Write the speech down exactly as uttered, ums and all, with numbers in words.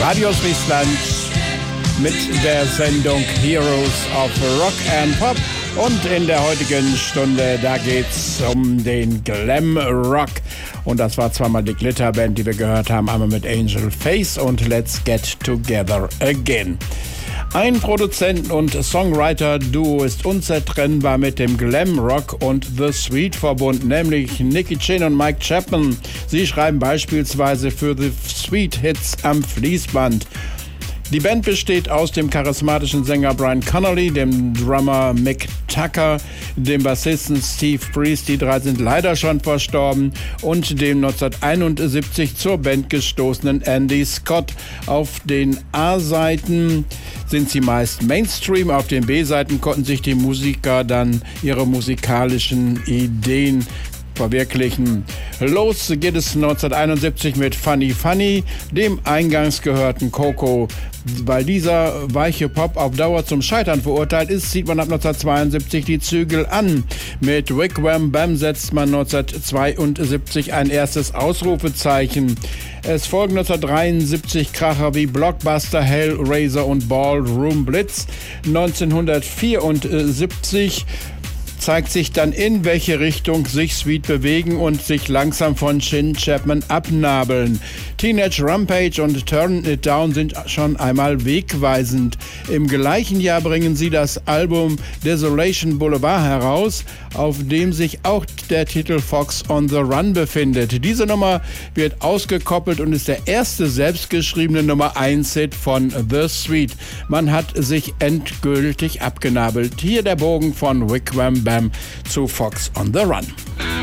Radio Friesland mit der Sendung Heroes of Rock and Pop. Und in der heutigen Stunde, da geht's um den Glam Rock. Und das war zweimal die Glitterband, die wir gehört haben, einmal mit Angel Face und Let's Get Together Again. Ein Produzenten- und Songwriter-Duo ist unzertrennbar mit dem Glam Rock und The Sweet verbunden, nämlich Nicky Chinn und Mike Chapman. Sie schreiben beispielsweise für The Sweet Hits am Fließband. Die Band besteht aus dem charismatischen Sänger Brian Connolly, dem Drummer Mick Tucker, dem Bassisten Steve Priest, die drei sind leider schon verstorben, und dem neunzehnhunderteinundsiebzig zur Band gestoßenen Andy Scott. Auf den A-Seiten sind sie meist Mainstream, auf den B-Seiten konnten sich die Musiker dann ihre musikalischen Ideen verwirklichen. Los geht es neunzehnhunderteinundsiebzig mit Funny Funny, dem eingangs gehörten Coco. Weil dieser weiche Pop auf Dauer zum Scheitern verurteilt ist, zieht man ab neunzehnhundertzweiundsiebzig die Zügel an. Mit Wigwam Bam setzt man neunzehnhundertzweiundsiebzig ein erstes Ausrufezeichen. Es folgen neunzehnhundertdreiundsiebzig Kracher wie Blockbuster, Hellraiser und Ballroom Blitz. neunzehnhundertvierundsiebzig zeigt sich dann, in welche Richtung sich Sweet bewegen und sich langsam von Chin Chapman abnabeln. Teenage Rampage und Turn It Down sind schon einmal wegweisend. Im gleichen Jahr bringen sie das Album Desolation Boulevard heraus, auf dem sich auch der Titel Fox on the Run befindet. Diese Nummer wird ausgekoppelt und ist der erste selbstgeschriebene Nummer eins Hit von The Sweet. Man hat sich endgültig abgenabelt. Hier der Bogen von Wigwam Bam zu Fox on the Run.